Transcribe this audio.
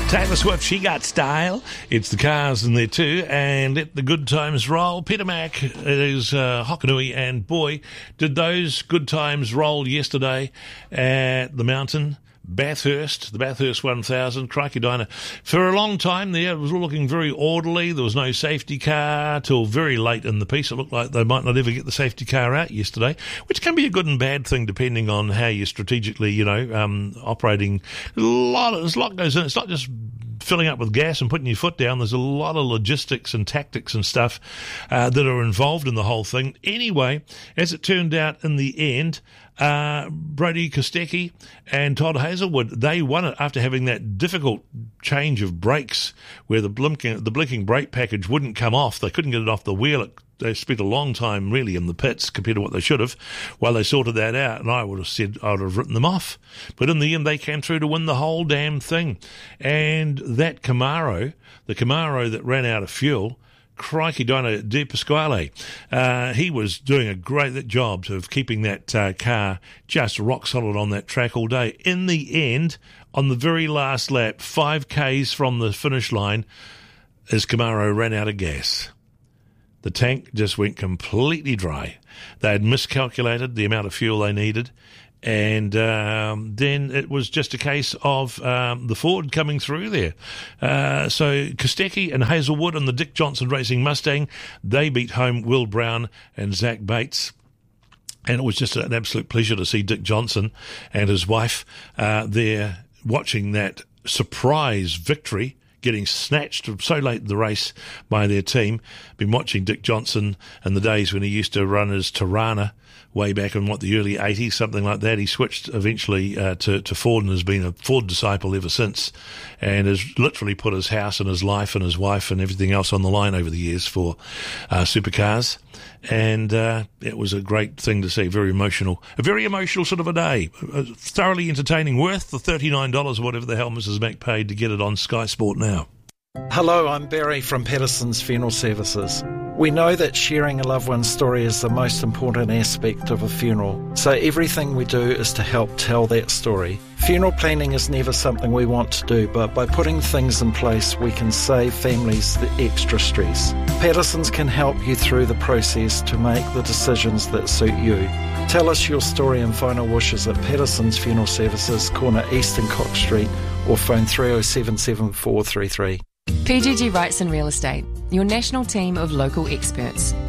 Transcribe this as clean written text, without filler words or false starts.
Taylor Swift, she got style. It's the cars in there too, and let the good times roll. Peter Mac is Hokanui, and boy, did those good times roll yesterday at the mountain. Bathurst, the Bathurst 1000, crikey diner. For a long time there, it was all looking very orderly. There was no safety car till very late in the piece. It looked like they might not ever get the safety car out yesterday, which can be a good and bad thing depending on how you're strategically, operating. There's a lot goes in. It's not just filling up with gas and putting your foot down. There's a lot of logistics and tactics and stuff that are involved in the whole thing. Anyway, as it turned out in the end, Brodie Kostecki and Todd Hazelwood, they won it after having that difficult change of brakes where the blinking brake package wouldn't come off. They couldn't get it off the wheel. They spent a long time really in the pits compared to what they should have while they sorted that out, and I would have written them off. But in the end, they came through to win the whole damn thing. And that Camaro, the Camaro that ran out of fuel, crikey, Dino De Pasquale, he was doing a great job of keeping that car just rock solid on that track all day. In the end, on the very last lap, 5Ks from the finish line, his Camaro ran out of gas. The tank just went completely dry. They had miscalculated the amount of fuel they needed, and then it was just a case of the Ford coming through there. So Kostecki and Hazelwood and the Dick Johnson Racing Mustang, they beat home Will Brown and Zach Bates. And it was just an absolute pleasure to see Dick Johnson and his wife there watching that surprise victory, getting snatched so late in the race by their team. Been watching Dick Johnson in the days when he used to run his Tirana way back in the early 80s, something like that. He switched eventually to Ford and has been a Ford disciple ever since, and has literally put his house and his life and his wife and everything else on the line over the years for supercars. And it was a great thing to see. A very emotional sort of a day. Thoroughly entertaining, worth the $39 or whatever the hell Mrs. Mac paid to get it on Sky Sport Now. Hello, I'm Barry from Patterson's Funeral Services. We know that sharing a loved one's story is the most important aspect of a funeral, so everything we do is to help tell that story. Funeral planning is never something we want to do, but by putting things in place, we can save families the extra stress. Patterson's can help you through the process to make the decisions that suit you. Tell us your story and final wishes at Patterson's Funeral Services, corner East and Cox Street, or phone 307 7433. PGG Wrightson Real Estate, your national team of local experts.